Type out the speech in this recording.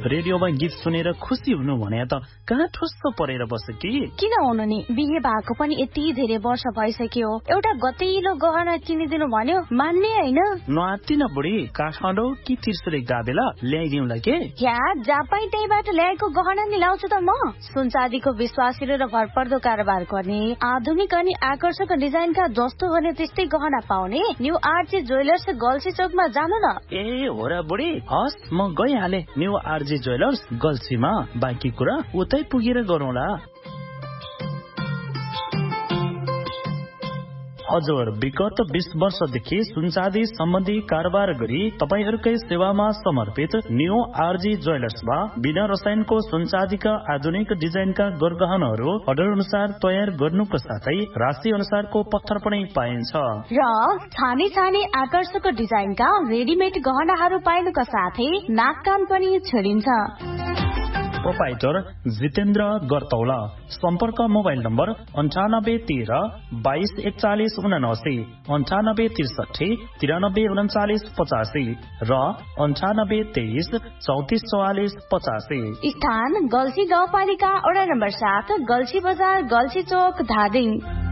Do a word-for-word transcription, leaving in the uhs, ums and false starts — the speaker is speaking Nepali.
रेडियोमा गीत सुनेर खुसी हुनु भने त कहाँ ठुस्स परेर बस्यो कि किन हुनु नि बिहे भएको पनि यति धेरै वर्ष भइसक्यो एउटा गतिलो गहना किनिदिनु भन्यो मान्ने हैन नआत्तिन बुढी काठमाडौँ कि तिर्सुले गाबेला ल्याइदिउँला के या जापाई त्यहीबाट ल्याएको गहना नि लाउँछु त म सुन चाँदीको विश्वासिलो र भरपर्दो कारोबार गर्ने आधुनिक अनि आकर्षक डिजाइनका जस्तो भने त्यस्तै गहना पाउने न्यू आरजे ज्वेलर्स गल्सी चौकमा जानु न ए हो र बुढी हस् म गइहाले न्यू आरजे ज्वेलर्स गल्सीमा बाँकी कुरा उतै पुगेर गरौँला हजुर विगत बीस वर्षदेखि सुनचाँदी सम्बन्धी कारोबार गरी तपाईहरूकै सेवामा समर्पित न्यू आरजी ज्वेलर्समा बिना रसायनको सुनचाँदीका आधुनिक डिजाइनका गरगहनाहरू अर्डर अनुसार तयार गर्नुको साथै राशि अनुसारको पत्थर पनि पाइन्छ र छाने छाने आकर्षक डिजाइनका रेडिमेड गहनाहरू पाइनुका साथै नाक कान पनि छेडिन्छ प्रोपाइटर जितेन्द्र गर्तौला सम्पर्क मोबाइल नम्बर अन्ठानब्बे तेह्र बाइस एकचालिस उनासी अन्ठानब्बे त्रिसठी तिरानब्बे उन्चालिस पचासी र अन्ठानब्बे तेइस चौतिस चौवालिस पचासी स्थान गल्सी गाउँपालिका वडा नम्बर सात गल्सी बजार गल्सी चौक धादिङ।